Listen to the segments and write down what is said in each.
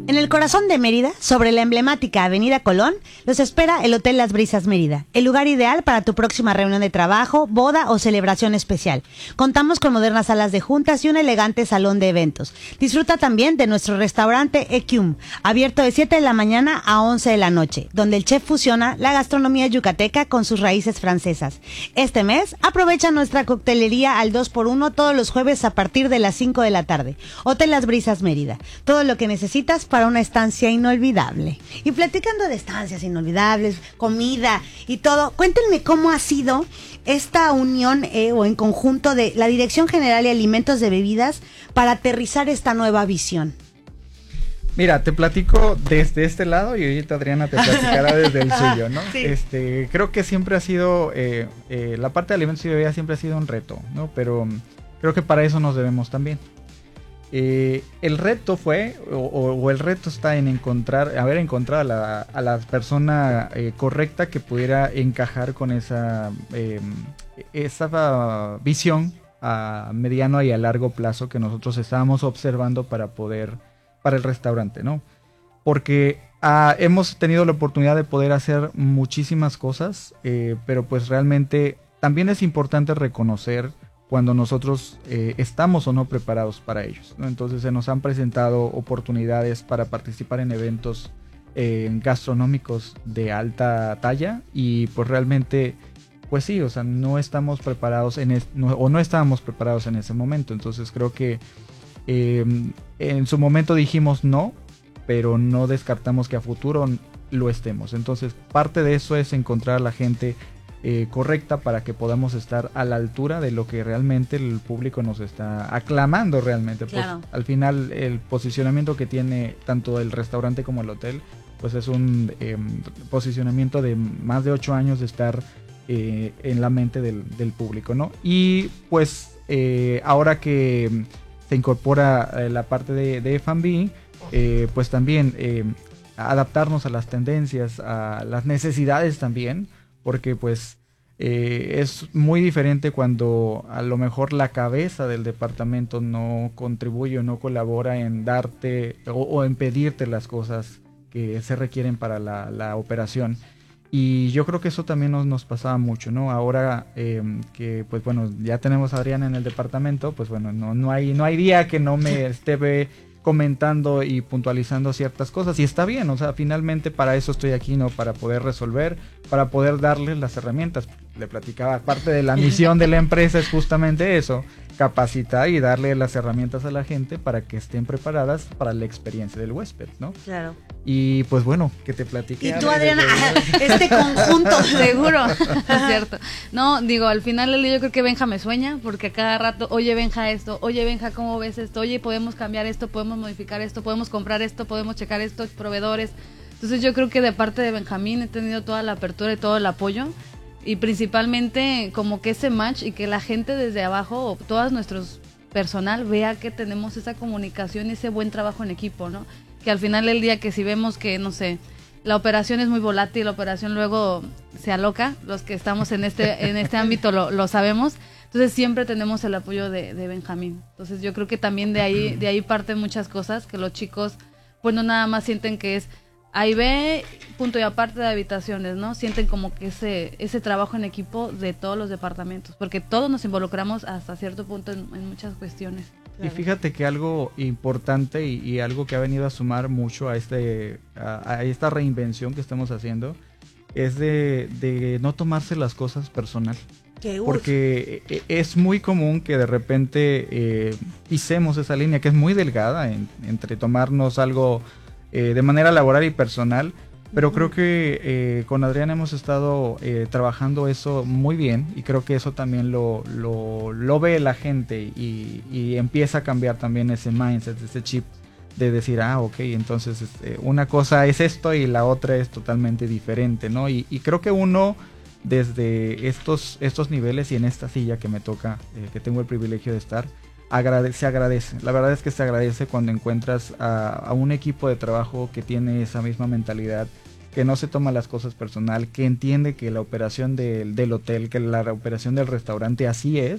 En el corazón de Mérida, sobre la emblemática Avenida Colón, los espera el Hotel Las Brisas Mérida, el lugar ideal para tu próxima reunión de trabajo, boda o celebración especial. Contamos con modernas salas de juntas y un elegante salón de eventos. Disfruta también de nuestro restaurante Equium, abierto de 7 de la mañana a 11 de la noche, donde el chef fusiona la gastronomía yucateca con sus raíces francesas. Este mes, aprovecha nuestra coctelería al 2x1 todos los jueves a partir de las 5 de la tarde. Hotel Las Brisas Mérida, todo lo que necesitas para una estancia inolvidable. Y platicando de estancias inolvidables, comida y todo, cuéntenme cómo ha sido esta unión o en conjunto de la Dirección General de Alimentos de Bebidas para aterrizar esta nueva visión. Mira, te platico desde este lado y ahorita Adriana te platicará desde el suyo, ¿no? Sí. Creo que siempre ha sido, la parte de alimentos y bebidas siempre ha sido un reto, ¿no? Pero creo que para eso nos debemos también. El reto fue, o el reto está en haber encontrado a la persona correcta que pudiera encajar con esa visión a mediano y a largo plazo que nosotros estábamos observando para el restaurante, ¿no? Porque hemos tenido la oportunidad de poder hacer muchísimas cosas, pero pues realmente también es importante reconocer cuando nosotros estamos o no preparados para ellos, ¿no? Entonces se nos han presentado oportunidades para participar en eventos gastronómicos de alta talla y pues realmente, pues sí, o sea, no estamos preparados no estábamos preparados en ese momento. Entonces creo que en su momento dijimos no, pero no descartamos que a futuro lo estemos. Entonces parte de eso es encontrar a la gente correcta para que podamos estar a la altura de lo que realmente el público nos está aclamando realmente. Claro. Pues, al final el posicionamiento que tiene tanto el restaurante como el hotel pues es un posicionamiento de más de 8 años de estar en la mente del público, ¿no? Y pues ahora que se incorpora la parte de F&B, pues también adaptarnos a las tendencias, a las necesidades también, porque pues es muy diferente cuando a lo mejor la cabeza del departamento no contribuye o no colabora en darte o en pedirte las cosas que se requieren para la operación. Y yo creo que eso también nos pasaba mucho, ¿no? Ahora que pues bueno, ya tenemos a Adriana en el departamento, pues bueno, no hay día que no me esté comentando y puntualizando ciertas cosas, y está bien, o sea, finalmente para eso estoy aquí, ¿no? Para poder resolver, para poder darles las herramientas. Le platicaba, parte de la misión de la empresa es justamente eso, capacitar y darle las herramientas a la gente para que estén preparadas para la experiencia del huésped, ¿no? Claro. Y pues bueno, que te platique. Y tú, Adriana, este conjunto. Seguro, es cierto. No, digo, al final yo creo que Benja me sueña, porque a cada rato, oye Benja esto, oye Benja, ¿cómo ves esto? Oye, podemos cambiar esto, podemos modificar esto, podemos comprar esto, podemos checar esto, proveedores. Entonces yo creo que de parte de Benjamín he tenido toda la apertura y todo el apoyo, y principalmente como que ese match y que la gente desde abajo, todos nuestros personal, vea que tenemos esa comunicación y ese buen trabajo en equipo, ¿no? Que al final del día, que si vemos que, no sé, la operación es muy volátil, la operación luego se aloca, los que estamos en este ámbito lo sabemos, entonces siempre tenemos el apoyo de Benjamín. Entonces yo creo que también de ahí parten muchas cosas, que los chicos pues no nada más sienten que es A y B, punto y aparte de habitaciones, ¿no? Sienten como que ese trabajo en equipo de todos los departamentos, porque todos nos involucramos hasta cierto punto en muchas cuestiones. Y fíjate que algo importante y algo que ha venido a sumar mucho a esta reinvención que estamos haciendo es de no tomarse las cosas personal. Porque es muy común que de repente pisemos esa línea que es muy delgada entre tomarnos algo de manera laboral y personal. Pero creo que con Adriana hemos estado trabajando eso muy bien, y creo que eso también lo ve la gente y empieza a cambiar también ese mindset, ese chip de decir, ok, entonces una cosa es esto y la otra es totalmente diferente, ¿no? Y creo que uno desde estos niveles y en esta silla que me toca, que tengo el privilegio de estar, se agradece. La verdad es que se agradece cuando encuentras a un equipo de trabajo que tiene esa misma mentalidad, que no se toma las cosas personal, que entiende que la operación del hotel, que la operación del restaurante así es,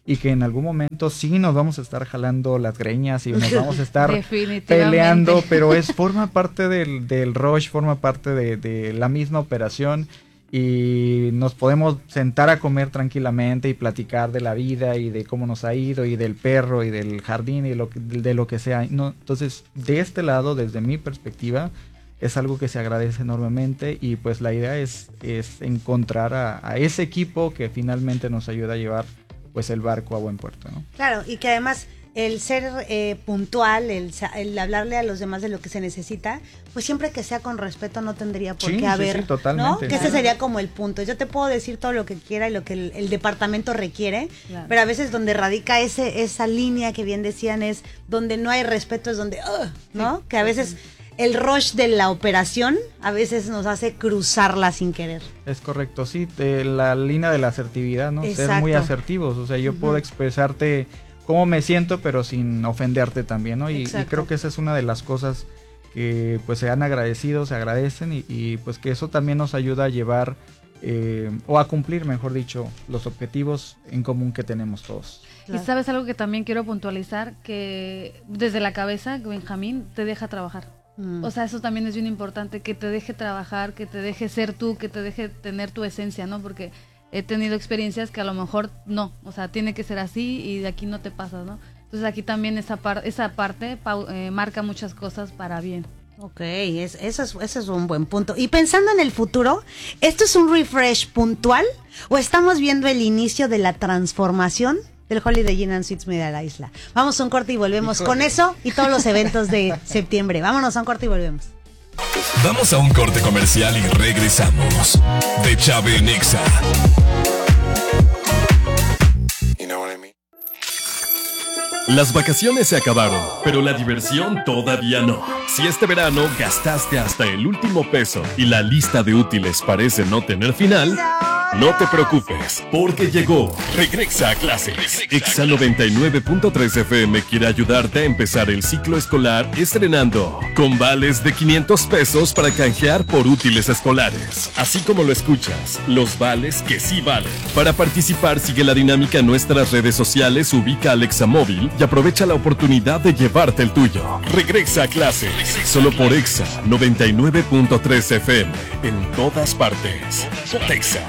y que en algún momento sí nos vamos a estar jalando las greñas y nos vamos a estar peleando, pero forma parte del rush, forma parte de la misma operación, y nos podemos sentar a comer tranquilamente y platicar de la vida y de cómo nos ha ido y del perro y del jardín y de lo que sea. No, entonces, de este lado, desde mi perspectiva, es algo que se agradece enormemente, y pues la idea es encontrar a ese equipo que finalmente nos ayuda a llevar pues el barco a buen puerto, ¿no? Claro, y que además el ser puntual, el hablarle a los demás de lo que se necesita, pues siempre que sea con respeto no tendría por qué haber, sí, totalmente, ¿no? Que ese sería como el punto. Yo te puedo decir todo lo que quiera y lo que el departamento requiere, pero a veces donde radica esa línea que bien decían es donde no hay respeto, es donde, ¿no? Que a veces el rush de la operación a veces nos hace cruzarla sin querer. Es correcto, sí, la línea de la asertividad, ¿no? Exacto. Ser muy asertivos, o sea, yo puedo expresarte cómo me siento, pero sin ofenderte también, ¿no? Y creo que esa es una de las cosas que pues se han agradecido, se agradecen, y pues que eso también nos ayuda a llevar, o a cumplir, mejor dicho, los objetivos en común que tenemos todos. Y sabes algo que también quiero puntualizar, que desde la cabeza, Benjamín te deja trabajar. O sea, eso también es bien importante, que te deje trabajar, que te deje ser tú, que te deje tener tu esencia, ¿no? Porque he tenido experiencias que a lo mejor no, o sea, tiene que ser así y de aquí no te pasas, ¿no? Entonces aquí también esa parte marca muchas cosas para bien. Ok, eso es un buen punto. Y pensando en el futuro, ¿esto es un refresh puntual o estamos viendo el inicio de la transformación del Holiday Inn & Suites Mérida la Isla? Vamos a un corte y volvemos con eso y todos los eventos de septiembre. Vámonos a un corte y volvemos. Vamos a un corte comercial y regresamos. De Chave en Exa. Las vacaciones se acabaron, pero la diversión todavía no. Si este verano gastaste hasta el último peso y la lista de útiles parece no tener final, no te preocupes, porque llegó Regresa a Clases. Exa 99.3 FM quiere ayudarte a empezar el ciclo escolar estrenando con vales de 500 pesos para canjear por útiles escolares. Así como lo escuchas, los vales que sí valen. Para participar, sigue la dinámica en nuestras redes sociales, ubica al Exa Móvil y aprovecha la oportunidad de llevarte el tuyo. Regresa a Clases, solo por Exa 99.3 FM, en todas partes. Exa.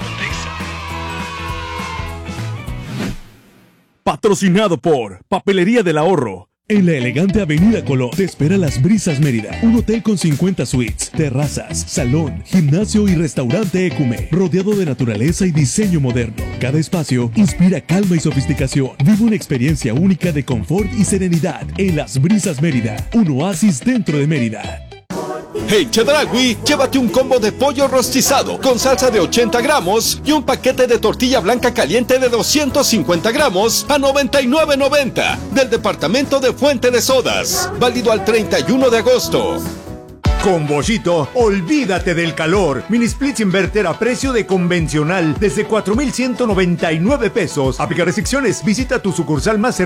Patrocinado por Papelería del Ahorro. En la elegante Avenida Colón te espera Las Brisas Mérida, un hotel con 50 suites, terrazas, salón, gimnasio y restaurante Ecume, rodeado de naturaleza y diseño moderno. Cada espacio inspira calma y sofisticación. Vive una experiencia única de confort y serenidad en Las Brisas Mérida, un oasis dentro de Mérida. Hey Chedraui, llévate un combo de pollo rostizado con salsa de 80 gramos y un paquete de tortilla blanca caliente de 250 gramos a $99.90 del departamento de Fuente de Sodas. Válido al 31 de agosto. Con Boschito, olvídate del calor. Mini splits inverter a precio de convencional desde 4,199 pesos. Aplica restricciones. Visita tu sucursal más cercana.